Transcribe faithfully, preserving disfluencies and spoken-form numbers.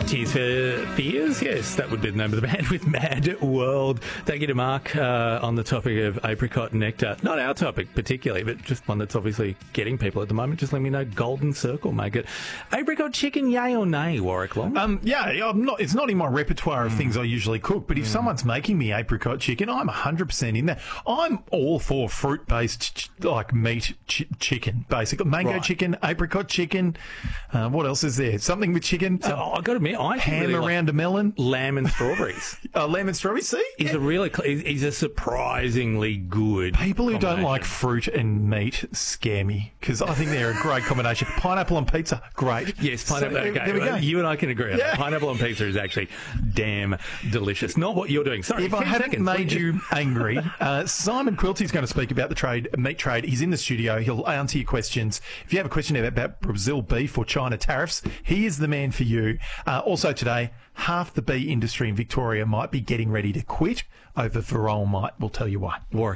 Tears for Fears, yes, that would be the name of the band with Mad World. Thank you to Mark uh, on the topic of apricot nectar. Not our topic particularly, but just one that's obviously getting people at the moment. Just let me know, Golden Circle, make it. Apricot chicken, yay or nay, Warwick Long? Um, yeah, I'm not, it's not in my repertoire of mm. things I usually cook, but if mm. someone's making me apricot chicken, I'm one hundred percent in there. I'm all for fruit-based, ch- like meat ch- chicken, basically. Mango right. chicken, apricot chicken. Uh, what else is there? Something with chicken. So uh, I've got to admit, I ham really around like a melon. Lamb and strawberries. uh, lamb and strawberries, see? He's yeah. a really, he's a surprisingly good People who don't like fruit and meat scare me, because I think they're a great combination. Pineapple on pizza, great. Yes, pineapple. So, okay, there we go. You and I can agree on yeah. that. Pineapple on pizza is actually damn delicious. Not what you're doing. Sorry, if I haven't seconds, made you angry, uh, Simon Quilty's going to speak about the trade, meat trade. He's in the studio. He'll answer your questions. If you have a question about, about Brazil beef or China tariffs, he is the man for you. Uh, also today, half the bee industry in Victoria might be getting ready to quit over varroa mite. We'll tell you why. Warwick.